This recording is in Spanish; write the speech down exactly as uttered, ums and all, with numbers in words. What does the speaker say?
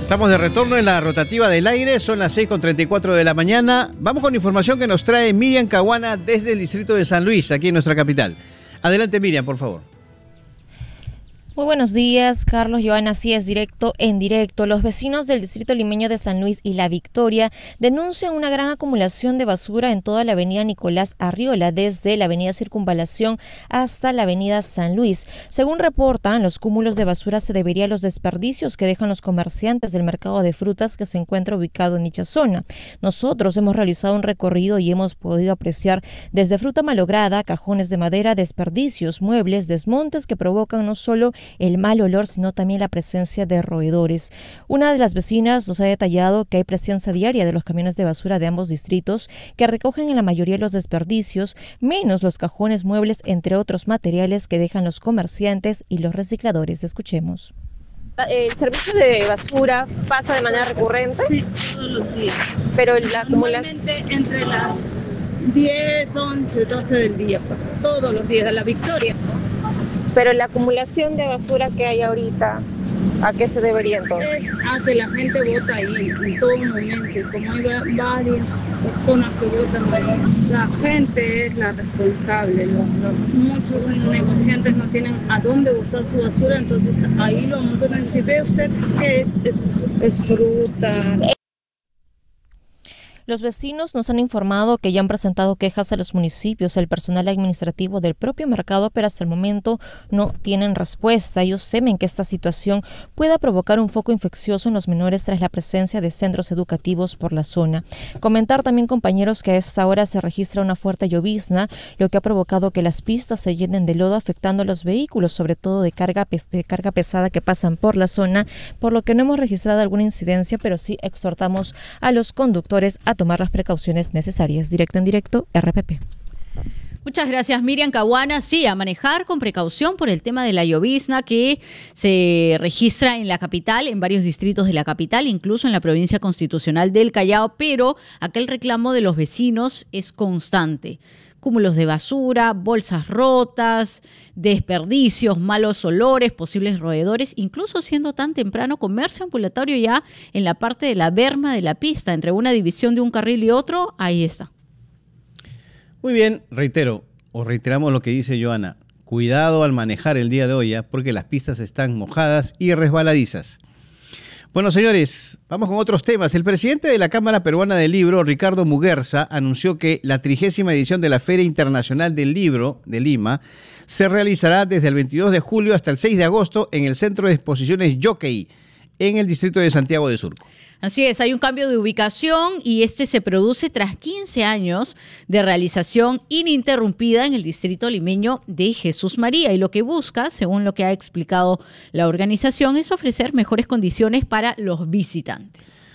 Estamos de retorno en la rotativa del aire, son las seis con treinta y cuatro de la mañana. Vamos con información que nos trae Miriam Caguana desde el distrito de San Luis, aquí en nuestra capital. Adelante, Miriam, por favor. Muy buenos días, Carlos, Joana, así es, directo en directo. Los vecinos del distrito limeño de San Luis y La Victoria denuncian una gran acumulación de basura en toda la avenida Nicolás Arriola, desde la avenida Circunvalación hasta la avenida San Luis. Según reportan, los cúmulos de basura se deberían a los desperdicios que dejan los comerciantes del mercado de frutas que se encuentra ubicado en dicha zona. Nosotros hemos realizado un recorrido y hemos podido apreciar desde fruta malograda, cajones de madera, desperdicios, muebles, desmontes que provocan no solo el mal olor, sino también la presencia de roedores. Una de las vecinas nos ha detallado que hay presencia diaria de los camiones de basura de ambos distritos que recogen en la mayoría de los desperdicios, menos los cajones, muebles, entre otros materiales que dejan los comerciantes y los recicladores. Escuchemos. ¿El servicio de basura pasa de manera recurrente? Sí, todos los días. Pero la acumulación entre las diez, once, doce del día, pues, todos los días de La Victoria. Pero la acumulación de basura que hay ahorita, ¿a qué se debería entonces? Es a que la gente vota ahí en todo momento, como hay varias personas que votan ahí, la gente es la responsable. Los, los, muchos negociantes no tienen a dónde botar su basura, entonces ahí lo montan. Si ve usted que es, es, es fruta. Los vecinos nos han informado que ya han presentado quejas a los municipios, el personal administrativo del propio mercado, pero hasta el momento no tienen respuesta. Ellos temen que esta situación pueda provocar un foco infeccioso en los menores tras la presencia de centros educativos por la zona. Comentar también, compañeros, que a esta hora se registra una fuerte llovizna, lo que ha provocado que las pistas se llenen de lodo, afectando a los vehículos, sobre todo de carga, de carga pesada que pasan por la zona, por lo que no hemos registrado alguna incidencia, pero sí exhortamos a los conductores a tomar las precauciones necesarias. Directo en directo, R P P. Muchas gracias, Miriam Caguana. Sí, a manejar con precaución por el tema de la llovizna que se registra en la capital, en varios distritos de la capital, incluso en la provincia constitucional del Callao, pero acá el reclamo de los vecinos es constante. Cúmulos de basura, bolsas rotas, desperdicios, malos olores, posibles roedores, incluso siendo tan temprano, comercio ambulatorio ya en la parte de la berma de la pista, entre una división de un carril y otro, ahí está. Muy bien, reitero, o reiteramos lo que dice Joana, cuidado al manejar el día de hoy, ¿eh? Porque las pistas están mojadas y resbaladizas. Bueno, señores, vamos con otros temas. El presidente de la Cámara Peruana del Libro, Ricardo Muguerza, anunció que la trigésima edición de la Feria Internacional del Libro de Lima se realizará desde el veintidós de julio hasta el seis de agosto en el Centro de Exposiciones Jockey, en el distrito de Santiago de Surco. Así es, hay un cambio de ubicación y este se produce tras quince años de realización ininterrumpida en el distrito limeño de Jesús María, y lo que busca, según lo que ha explicado la organización, es ofrecer mejores condiciones para los visitantes.